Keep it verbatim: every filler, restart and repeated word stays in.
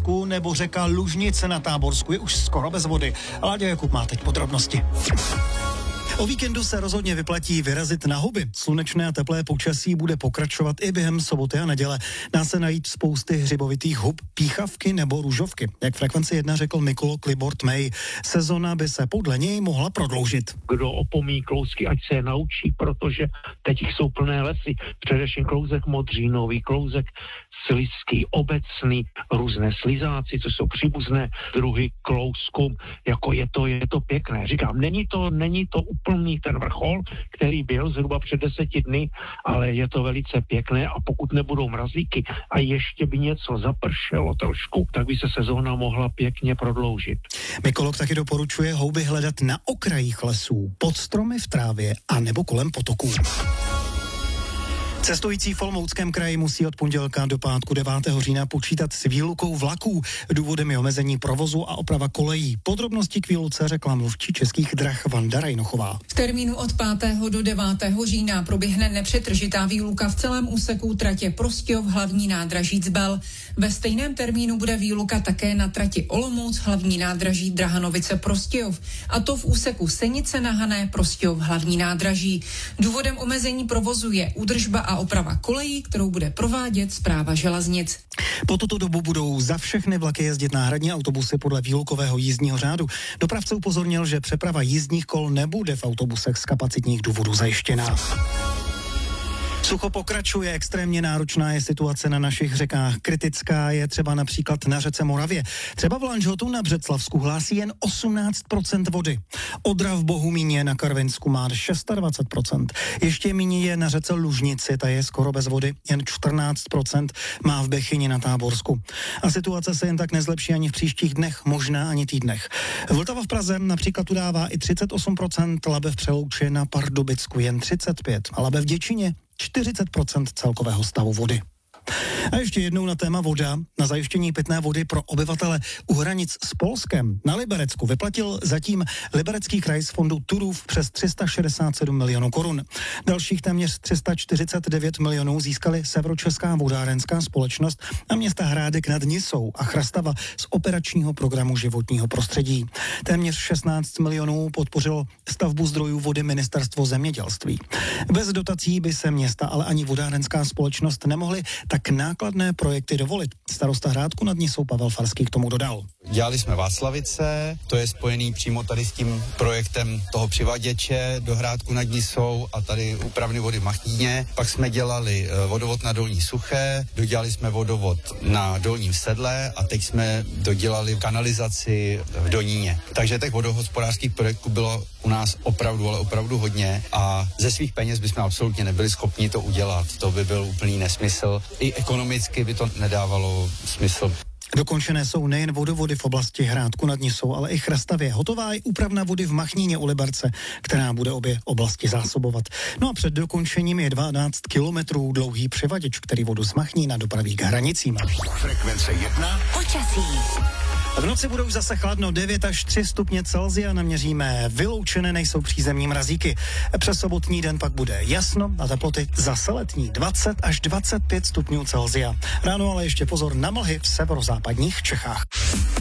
Slezsku nebo řeka Lužnice na Táborsku je už skoro bez vody. Láďa Jakub má teď podrobnosti. O víkendu se rozhodně vyplatí vyrazit na huby. Slunečné a teplé počasí bude pokračovat i během soboty a neděle. Dá se najít spousty hřibovitých hub, píchavky nebo růžovky. Jak Frekvenci jedna řekl mykolog Libor Tmej, sezona by se podle něj mohla prodloužit. Kdo opomíjí klouzky, ať se je naučí, protože teď jsou plné lesy. Především klouzek modřínový, klouzek slizský, obecný, různé slizáci, co jsou příbuzné druhy klouzkům, jako je to, je to pěkné. Říkám, není to, není to úplný ten vrchol, který byl zhruba před deseti dny, ale je to velice pěkné a pokud nebudou mrazíky a ještě by něco zapršelo trošku, tak by se sezóna mohla pěkně prodloužit. Mykolog taky doporučuje houby hledat na okrajích lesů, pod stromy v trávě a nebo kolem potoků. Cestující v Olomouckém kraji musí od pondělka do pátku devátého října počítat s výlukou vlaků. Důvodem je omezení provozu a oprava kolejí. Podrobnosti k výluce řekla mluvčí Českých drah Vanda Rajnochová. V termínu od pátého do devátého října proběhne nepřetržitá výluka v celém úseku tratě Prostějov hlavní nádraží Zbel. Ve stejném termínu bude výluka také na trati Olomouc hlavní nádraží Drahanovice Prostějov, a to v úseku Senice na Hané Prostějov hlavní nádraží. Důvodem omezení provozu je údržba a oprava kolejí, kterou bude provádět Správa železnic. Po tuto dobu budou za všechny vlaky jezdit náhradní autobusy podle výlukového jízdního řádu. Dopravce upozornil, že přeprava jízdních kol nebude v autobusech z kapacitních důvodů zajištěná. Sucho pokračuje, extrémně náročná je situace na našich řekách. Kritická je třeba například na řece Moravě. Třeba v Lanžhotu na Břeclavsku hlásí jen osmnáct procent vody. Odra v Bohumíně na Karvinsku má dvacet šest procent. Ještě méně je na řece Lužnici, ta je skoro bez vody, jen čtrnáct procent má v Bechyni na Táborsku. A situace se jen tak nezlepší ani v příštích dnech, možná ani týdnech. Vltava v Praze například udává i třicet osm procent, Labe v Přelouči na Pardubicku jen třicet pět procent a Labe v Děčíně čtyřicet procent celkového stavu vody. A ještě jednou na téma voda. Na zajištění pitné vody pro obyvatele u hranic s Polskem na Liberecku vyplatil zatím Liberecký kraj z fondu Turów přes tři sta šedesát sedm milionů korun. Dalších téměř tři sta čtyřicet devět milionů získali Severočeská vodárenská společnost a města Hrádek nad Nisou a Chrastava z operačního programu životního prostředí. Téměř šestnáct milionů podpořilo stavbu zdrojů vody Ministerstvo zemědělství. Bez dotací by se města, ale ani vodárenská společnost nemohly tak nákladné projekty dovolit. Starosta Hrádku nad Nisou Pavel Farský k tomu dodal. Dělali jsme Václavice, to je spojený přímo tady s tím projektem toho přivaděče do Hrádku nad Nisou a tady úpravny vody v Machníně. Pak jsme dělali vodovod na Dolní Suché, dodělali jsme vodovod na Dolním Sedle a teď jsme dodělali kanalizaci v Doníně. Takže těch vodohospodářských projektů bylo u nás opravdu, ale opravdu hodně a ze svých peněz bychom absolutně nebyli schopni to udělat. To by byl úplný nesmysl. I ekonomicky by to nedávalo smysl. Dokončené jsou nejen vodovody v oblasti Hrádku nad Nisou, ale i Chrastavě. Hotová je úpravna vody v Machníně u Liberce, která bude obě oblasti zásobovat. No a před dokončením je dvanáct kilometrů dlouhý přivaděč, který vodu z Machnína dopraví k hranicím. Frekvence jedna. Počasí. V noci budou zase chladno, devět až tři stupně Celsia naměříme, vyloučené nejsou přízemní mrazíky. Přes sobotní den pak bude jasno a teploty zase letní, dvacet až dvacet pět stupňů Celsia. Ráno ale ještě pozor na mlhy v severozápadních Čechách.